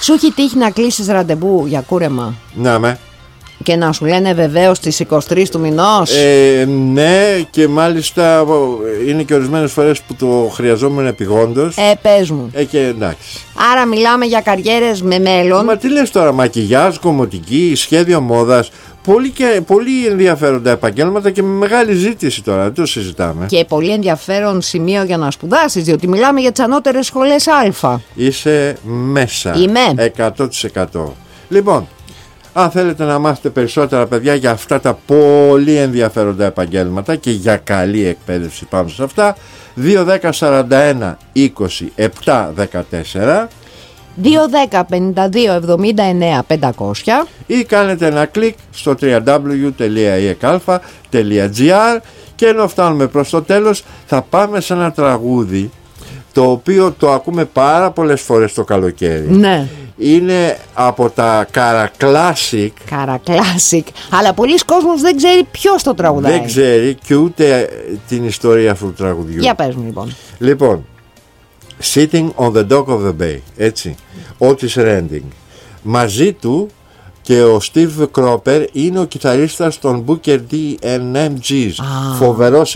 Σου έχει τύχει να κλείσεις ραντεβού για κούρεμα? Να με. Και να σου λένε βεβαίως στις 23 του μηνός? Ναι, και μάλιστα είναι και ορισμένες φορές που το χρειαζόμουν επειγόντως. Πες μου. Και εντάξει. Άρα μιλάμε για καριέρες με μέλλον. Μα τι λες τώρα, μακιγιάζ, κομμωτική, σχέδιο μόδας. Πολύ ενδιαφέροντα επαγγέλματα και με μεγάλη ζήτηση τώρα, δεν το συζητάμε. Και πολύ ενδιαφέρον σημείο για να σπουδάσεις, διότι μιλάμε για τις ανώτερες σχολές Α. Είσαι μέσα. Είμαι. 100%. Λοιπόν, αν θέλετε να μάθετε περισσότερα, παιδιά, για αυτά τα πολύ ενδιαφέροντα επαγγέλματα και για καλή εκπαίδευση πάνω σε αυτά, 210 41 20 7 14 210 52 79 500 ή κάνετε ένα κλικ στο www.ekalfa.gr. Και ενώ φτάνουμε προς το τέλος, θα πάμε σε ένα τραγούδι το οποίο το ακούμε πάρα πολλές φορές το καλοκαίρι. Ναι. Είναι από τα Καρακλάσικ. Καρακλάσικ. Αλλά πολλοί κόσμος δεν ξέρει ποιος το τραγουδάει. Δεν ξέρει και ούτε την ιστορία αυτού του τραγουδιού. Για πες μου λοιπόν. Λοιπόν, Sitting on the Dock of the Bay, έτσι, Otis Redding. Μαζί του και ο Steve Cropper είναι ο κιθαρίστας των Booker T and MGs. Φοβερός